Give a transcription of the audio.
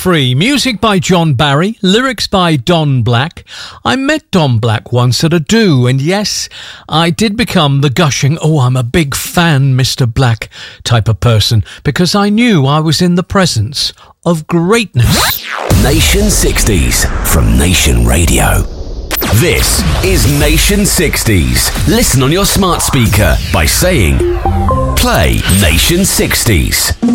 Free. Music by John Barry, lyrics by Don Black. I met Don Black once at a do, and yes, I did become the gushing, oh, I'm a big fan, Mr. Black type of person, because I knew I was in the presence of greatness. Nation 60s from Nation Radio. This is Nation 60s. Listen on your smart speaker by saying, play Nation 60s.